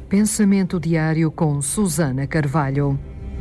Pensamento Diário com Susana Carvalho.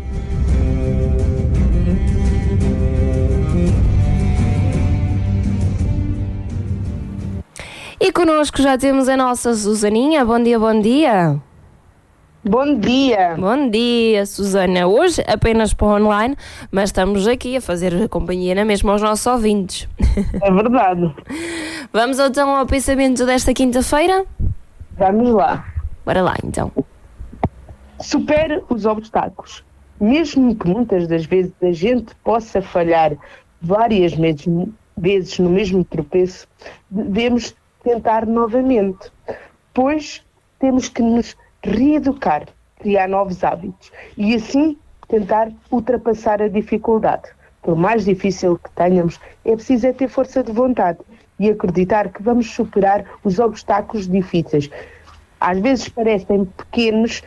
E connosco já temos a nossa Susaninha. Bom dia, bom dia. Bom dia. Bom dia, Susana. Hoje apenas para online, mas estamos aqui a fazer companhia na mesma aos nossos ouvintes. É verdade. Vamos então ao pensamento desta quinta-feira? Vamos lá. Bora lá, então. Supere os obstáculos. Mesmo que muitas das vezes a gente possa falhar várias vezes no mesmo tropeço, devemos tentar novamente, pois temos que nos reeducar, criar novos hábitos e assim tentar ultrapassar a dificuldade. Por mais difícil que tenhamos, é preciso ter força de vontade e acreditar que vamos superar os obstáculos difíceis. Às vezes parecem pequenos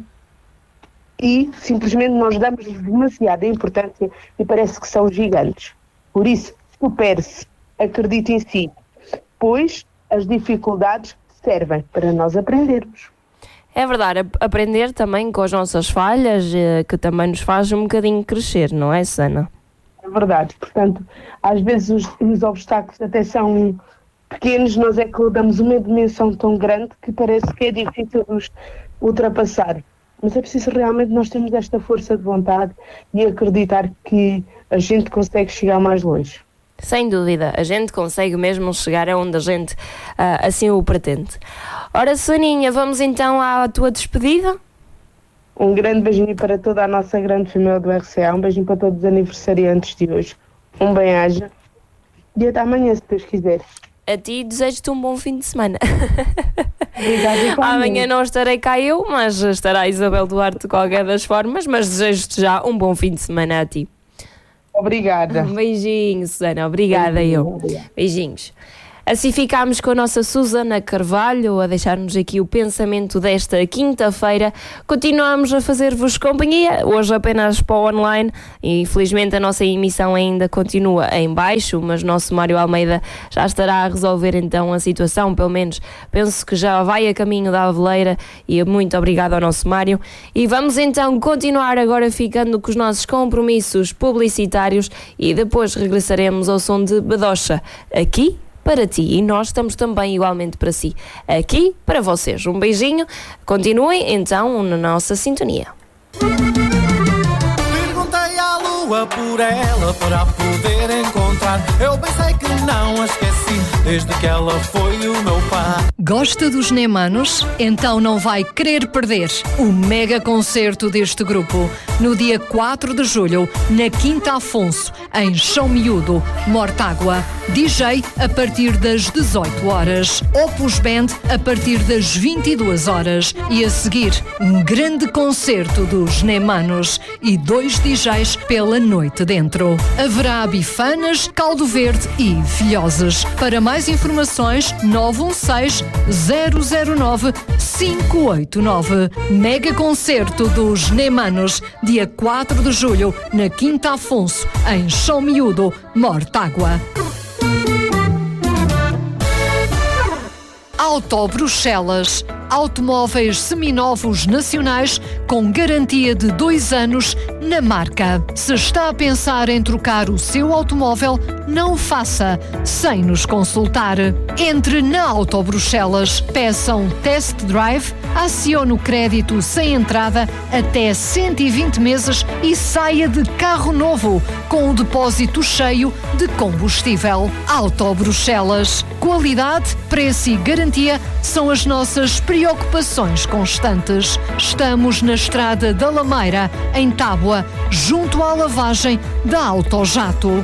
e simplesmente nós damos demasiada importância e parece que são gigantes. Por isso, supere-se, acredite em si, pois as dificuldades servem para nós aprendermos. É verdade, aprender também com as nossas falhas, que também nos faz um bocadinho crescer, não é, Sana? É verdade, portanto, às vezes os obstáculos até são pequenos, nós é que damos uma dimensão tão grande que parece que é difícil nos ultrapassar. Mas é preciso realmente nós termos esta força de vontade e acreditar que a gente consegue chegar mais longe. Sem dúvida, a gente consegue mesmo chegar aonde a gente assim o pretende. Ora, Soninha, vamos então à tua despedida? Um grande beijinho para toda a nossa grande família do RCA, um beijinho para todos os aniversariantes de hoje. Um bem-aja e até amanhã, se Deus quiser. A ti desejo-te um bom fim de semana. Obrigada. Amanhã não estarei cá eu, mas estará a Isabel Duarte de qualquer das formas, mas desejo-te já um bom fim de semana a ti. Obrigada. Um beijinho, Susana. Obrigada, eu. Beijinhos. Assim ficámos com a nossa Susana Carvalho a deixar-nos aqui o pensamento desta quinta-feira. Continuamos a fazer-vos companhia, hoje apenas para o online. E, infelizmente a nossa emissão ainda continua em baixo, mas o nosso Mário Almeida já estará a resolver então a situação, pelo menos penso que já vai a caminho da Aveleira, e muito obrigado ao nosso Mário. E vamos então continuar agora ficando com os nossos compromissos publicitários e depois regressaremos ao som de Badocha, aqui para ti, e nós estamos também igualmente para si, aqui para vocês. Um beijinho, continuem então na nossa sintonia. Perguntei à lua por ela para a poder encontrar. Eu pensei que não a esqueci desde que ela foi o meu pai. Gosta dos Neymanos? Então não vai querer perder o mega concerto deste grupo no dia 4 de julho, na Quinta Afonso, em Chão Miúdo, Mortágua. DJ a partir das 18 horas. Opus Band a partir das 22 horas. E a seguir, um grande concerto dos Neymanos e 2 DJs pela noite dentro. Haverá bifanas, caldo verde e filhoses. Para mais informações, 916-009-589. Mega concerto dos Neymanos, dia 4 de julho, na Quinta Afonso, em Chão Miúdo, Mortágua. Auto Bruxelas. Automóveis seminovos nacionais com garantia de 2 anos na marca. Se está a pensar em trocar o seu automóvel, não o faça sem nos consultar. Entre na Auto Bruxelas, peça um test drive, acione o crédito sem entrada até 120 meses e saia de carro novo com o depósito cheio de combustível. Auto Bruxelas. Qualidade, preço e garantia são as nossas preocupações constantes. Estamos na Estrada da Lameira, em Tábua, junto à lavagem da Autojato.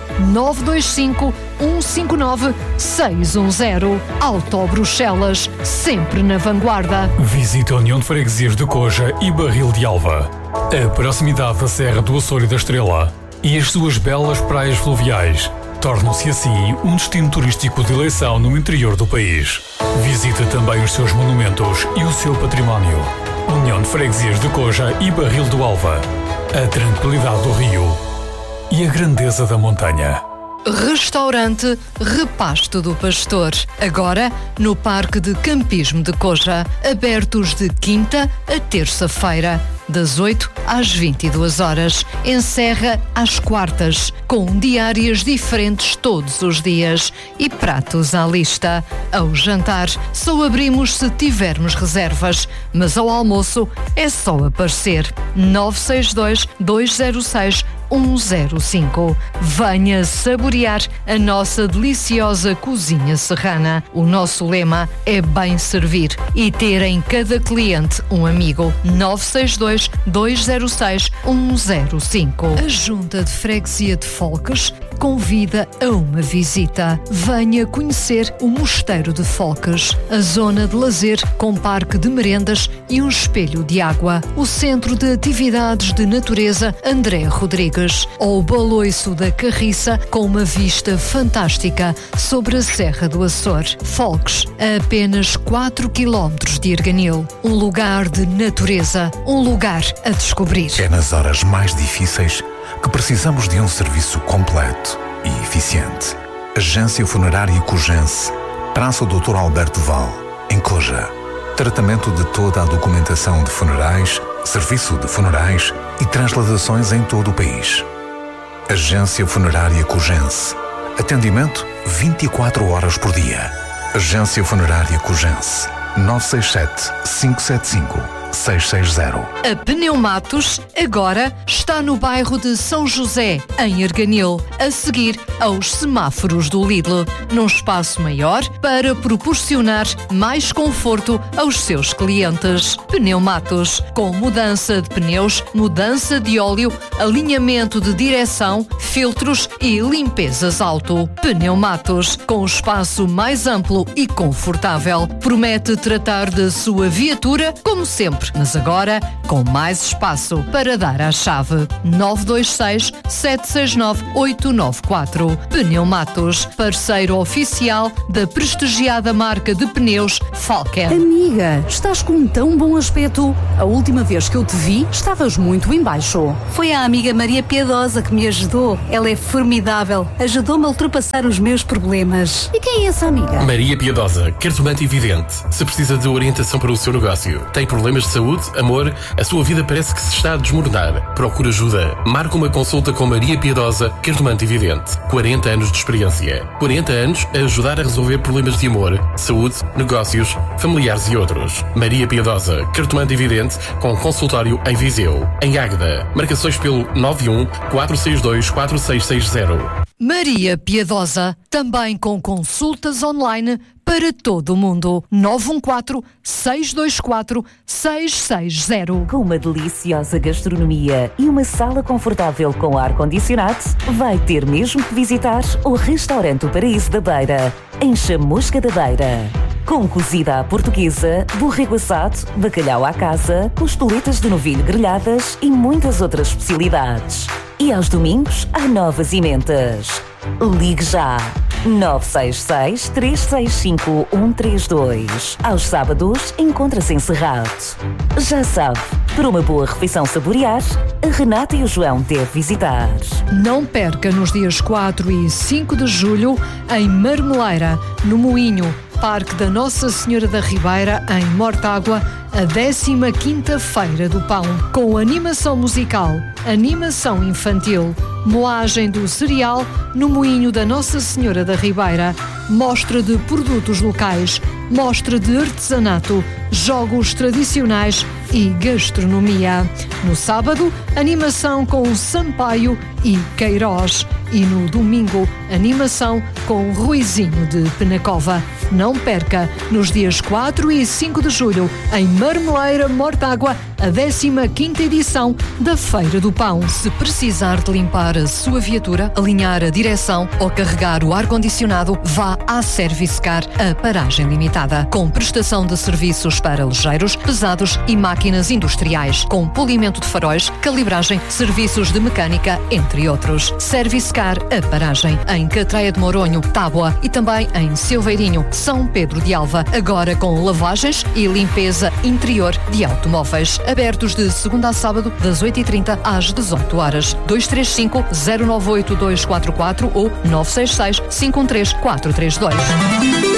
925-159-610. Auto Bruxelas, sempre na vanguarda. Visite a União de Freguesias de Coja e Barril de Alva. A proximidade da Serra do Açor e da Estrela e as suas belas praias fluviais tornam-se assim um destino turístico de eleição no interior do país. Visite também os seus monumentos e o seu património. União de Freguesias de Coja e Barril do Alva. A tranquilidade do rio e a grandeza da montanha. Restaurante Repasto do Pastor. Agora no Parque de Campismo de Coja. Abertos de quinta a terça-feira, das 8 às 22 horas. Encerra às quartas, com diárias diferentes todos os dias e pratos à lista. Ao jantar, só abrimos se tivermos reservas, mas ao almoço é só aparecer. 962-206-105. Venha saborear a nossa deliciosa cozinha serrana. O nosso lema é bem servir e ter em cada cliente um amigo. 962-206-105. A Junta de Freguesia de Folques convida a uma visita. Venha conhecer o Mosteiro de Folques, a zona de lazer com parque de merendas e um espelho de água, o Centro de Atividades de Natureza André Rodrigues, ou o Baloiço da Carriça com uma vista fantástica sobre a Serra do Açor. Folques, a apenas 4 km de Erganil. Um lugar de natureza, um lugar a descobrir. É nas horas mais difíceis que precisamos de um serviço completo e eficiente. Agência Funerária Cojense, Praça Dr. Alberto Val, em Coja. Tratamento de toda a documentação de funerais, serviço de funerais e transladações em todo o país. Agência Funerária Cojense. Atendimento 24 horas por dia. Agência Funerária Cojense. 967-575-660. A Pneumatos agora está no bairro de São José, em Erganil, a seguir aos semáforos do Lidl, num espaço maior para proporcionar mais conforto aos seus clientes. Pneumatos, com mudança de pneus, mudança de óleo, alinhamento de direção, filtros e limpezas auto. Pneumatos, com o espaço mais amplo e confortável, promete tratar da sua viatura como sempre, mas agora com mais espaço para dar à chave. 926-769-894. Pneumatos, parceiro oficial da prestigiada marca de pneus Falken. Amiga, estás com um tão bom aspecto. A última vez que eu te vi, estavas muito em baixo. Foi a amiga Maria Piedosa que me ajudou. Ela é formidável. Ajudou-me a ultrapassar os meus problemas. E quem é essa amiga? Maria Piedosa, cartomante evidente. Se precisa de orientação para o seu negócio, tem problemas de saúde, amor, a sua vida parece que se está a desmoronar. Procura ajuda. Marque uma consulta com Maria Piedosa, cartomante evidente. 40 anos de experiência. 40 anos a ajudar a resolver problemas de amor, saúde, negócios, familiares e outros. Maria Piedosa, cartomante evidente, com consultório em Viseu. Em Águeda. Marcações pelo 91-462-4660. Maria Piedosa, também com consultas online para todo o mundo. 914-624-660. Com uma deliciosa gastronomia e uma sala confortável com ar-condicionado, vai ter mesmo que visitar o Restaurante O Paraíso da Beira, em Chamusca da Beira. Com cozida à portuguesa, borrego assado, bacalhau à casa, costeletas de novilho grelhadas e muitas outras especialidades. E aos domingos, há novas emendas. Ligue já! 966-365-132. Aos sábados, encontra-se encerrado. Já sabe, para uma boa refeição saborear, a Renata e o João devem visitar. Não perca nos dias 4 e 5 de julho, em Marmeleira, no Moinho, Parque da Nossa Senhora da Ribeira, em Mortágua, a 15ª Feira do Pão, com animação musical, animação infantil, moagem do cereal no Moinho da Nossa Senhora da Ribeira, mostra de produtos locais, mostra de artesanato, jogos tradicionais e gastronomia. No sábado, animação com o Sampaio e Queiroz. E no domingo, animação com o Ruizinho de Penacova. Não perca, nos dias 4 e 5 de julho, em Marmeleira, Mortágua, a 15ª edição da Feira do Pão. Se precisar de limpar a sua viatura, alinhar a direção ou carregar o ar-condicionado, vá à Service Car, a paragem limitada, com prestação de serviços para ligeiros, pesados e máquinas máquinas industriais, com polimento de faróis, calibragem, serviços de mecânica, entre outros. Service Car A Paragem, em Catraia de Moronho, Tábua e também em Silveirinho, São Pedro de Alva, agora com lavagens e limpeza interior de automóveis. Abertos de segunda a sábado, das 8h30 às 18 horas. 235-098-244 ou 966-513-432.